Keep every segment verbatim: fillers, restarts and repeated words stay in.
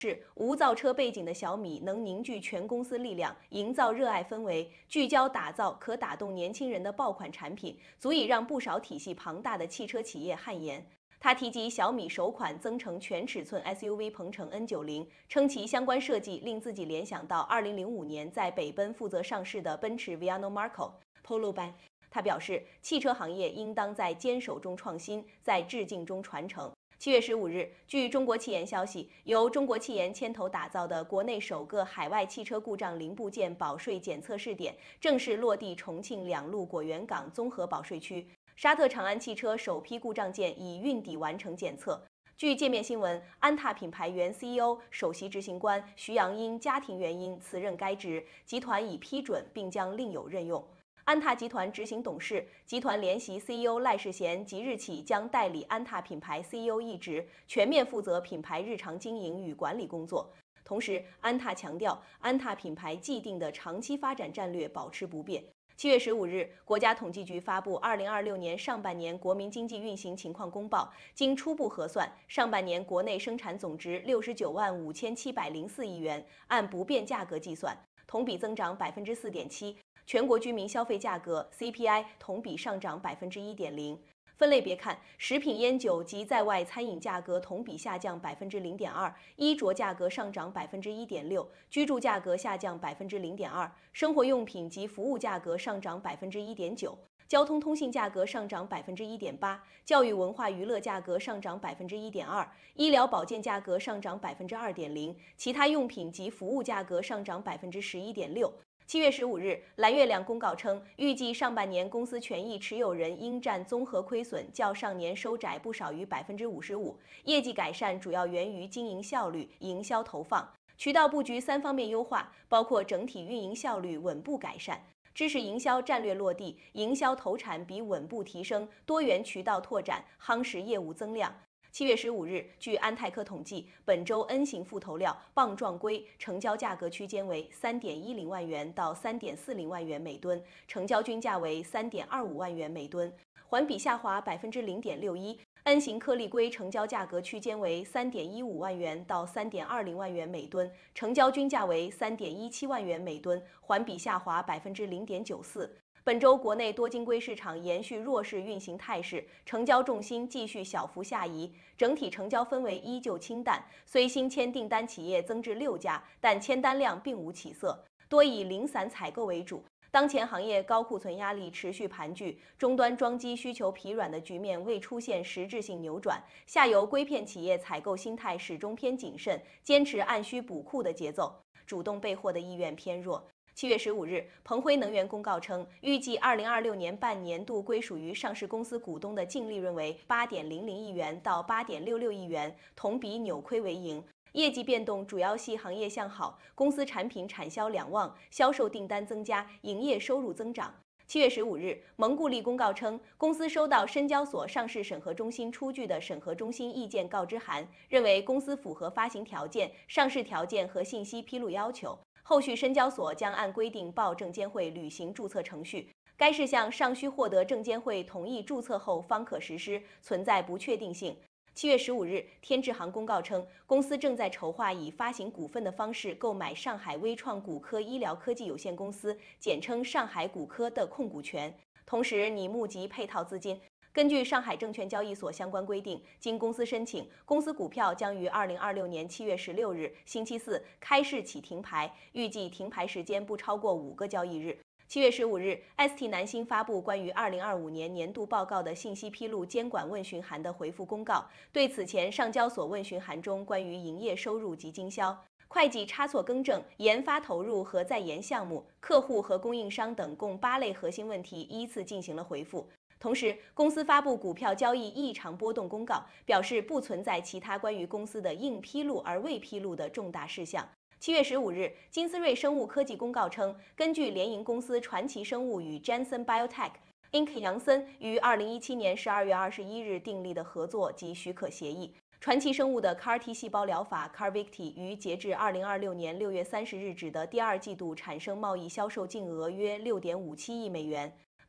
是无造车背景的小米能凝聚全公司力量，营造热爱氛围，聚焦打造可打动年轻人的爆款产品，足以让不少体系庞大的汽车企业汗颜。他提及小米首款增程全尺寸 S U V 鹏程 N 九十，称其相关设计令自己联想到二零零五年在北奔负责上市的奔驰 Viano Marco。Polo 班。他表示，汽车行业应当在坚守中创新，在致敬中传承。七月十五日，据中国汽研消息，由中国汽研牵头打造的国内首个海外汽车故障零部件保税检测试点正式落地重庆两路果园港综合保税区。沙特长安汽车首批故障件已运抵完成检测。据界面新闻，安踏品牌原 C E O、首席执行官徐阳因家庭原因辞任该职，集团已批准并将另有任用。安踏集团执行董事、集团联席 C E O 赖世贤即日起将代理安踏品牌 C E O 一职，全面负责品牌日常经营与管理工作。同时，安踏强调，安踏品牌既定的长期发展战略保持不变。七月十五日，国家统计局发布二零二六年上半年国民经济运行情况公报，经初步核算，上半年国内生产总值六十九万五千七百零四亿元，按不变价格计算，同比增长百分之四点七。全国居民消费价格 C P I 同比上涨百分之一点零。分类别看，食品烟酒及在外餐饮价格同比下降百分之零点二，衣着价格上涨百分之一点六，居住价格下降百分之零点二，生活用品及服务价格上涨百分之一点九，交通通信价格上涨百分之一点八，教育文化娱乐价格上涨百分之一点二，医疗保健价格上涨百分之二点零，其他用品及服务价格上涨百分之十一点六。七月十五日，蓝月亮公告称，预计上半年公司权益持有人应占综合亏损较上年收窄不少于百分之五十五，业绩改善主要源于经营效率、营销投放、渠道布局三方面优化，包括整体运营效率稳步改善、知识营销战略落地、营销投产比稳步提升、多元渠道拓展，夯实业务增量。七月十五日，据安泰克统计，本周 N 型副头料棒状龟成交价格区间为三点一零万元到三点四零万元每吨，成交均价为三点二五万元每吨，环比下滑百分之零点六一。N 型颗粒龟成交价格区间为三点一五万元到三点二零万元每吨，成交均价为三点一七万元每吨，环比下滑百分之零点九四。本周国内多晶硅市场延续弱势运行态势，成交重心继续小幅下移，整体成交氛围依旧清淡。虽新签订单企业增至六家，但签单量并无起色，多以零散采购为主。当前行业高库存压力持续盘踞，终端装机需求疲软的局面未出现实质性扭转，下游硅片企业采购心态始终偏谨慎，坚持按需补库的节奏，主动备货的意愿偏弱。七月十五日，鹏辉能源公告称，预计二零二六年半年度归属于上市公司股东的净利润为八点零零亿元到八点六六亿元，同比扭亏为盈。业绩变动主要系行业向好，公司产品产销两旺，销售订单增加，营业收入增长。七月十五日，蒙固利公告称，公司收到深交所上市审核中心出具的审核中心意见告知函，认为公司符合发行条件、上市条件和信息披露要求。后续深交所将按规定报证监会履行注册程序，该事项尚需获得证监会同意注册后方可实施，存在不确定性。七月十五日，天智行公告称，公司正在筹划以发行股份的方式购买上海微创骨科医疗科技有限公司（简称上海骨科）的控股权，同时拟募集配套资金。根据上海证券交易所相关规定，经公司申请，公司股票将于二零二六年七月十六日星期四开市起停牌，预计停牌时间不超过五个交易日。七月十五日 ，S T 南星发布关于二零二五年年度报告的信息披露监管问询函的回复公告，对此前上交所问询函中关于营业收入及经销、会计差错更正、研发投入和在研项目、客户和供应商等共八类核心问题依次进行了回复。同时，公司发布股票交易异常波动公告，表示不存在其他关于公司的应披露而未披露的重大事项。七月十五日，金斯瑞生物科技公告称，根据联营公司传奇生物与 Janssen Biotech、Inc 杨森于二零一七年十二月二十一日订立的合作及许可协议，传奇生物的 C A R T 细胞疗法 CARVYKTI 于截至二零二六年六月三十日止的第二季度产生贸易销售净额约六点五七亿美元。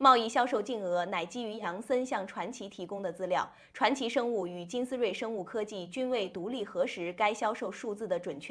贸易销售净额乃基于杨森向传奇提供的资料，传奇生物与金斯瑞生物科技均未独立核实该销售数字的准确